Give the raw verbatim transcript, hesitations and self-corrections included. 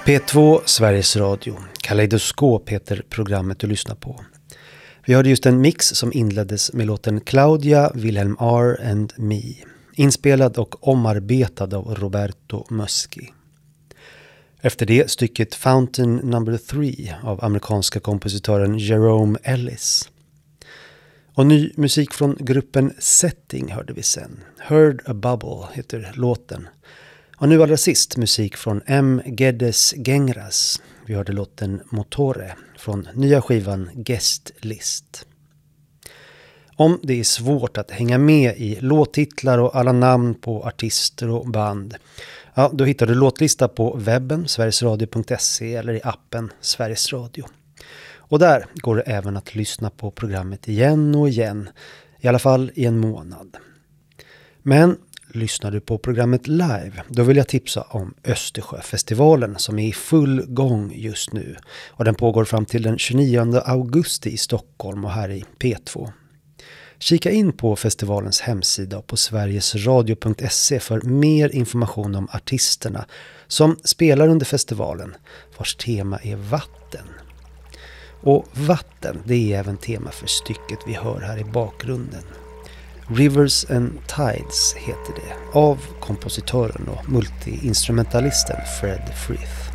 P två Sveriges Radio, Kaleidoskop heter programmet du lyssnar på. Vi hörde just en mix som inleddes med låten Claudia, Wilhelm R and Me, inspelad och omarbetad av Roberto Muschi. Efter det stycket Fountain number three av amerikanska kompositören Jerome Ellis. Och ny musik från gruppen Setting hörde vi sen. Heard a Bubble heter låten. Och nu allra sist musik från M. Geddes Gengras. Vi hörde låten Motore från nya skivan Guest List. Om det är svårt att hänga med i låttitlar och alla namn på artister och band, ja, då hittar du låtlista på webben sverigesradio punkt se eller i appen Sveriges Radio. Och där går det även att lyssna på programmet igen och igen, i alla fall i en månad. Men lyssnar du på programmet live, då vill jag tipsa om Östersjöfestivalen som är i full gång just nu. Och den pågår fram till den tjugonionde augusti i Stockholm och här i P två. Kika in på festivalens hemsida och på sverigesradio punkt se för mer information om artisterna som spelar under festivalen, vars tema är vatten. Och vatten, det är även tema för stycket vi hör här i bakgrunden. Rivers and Tides heter det, av kompositören och multiinstrumentalisten Fred Frith.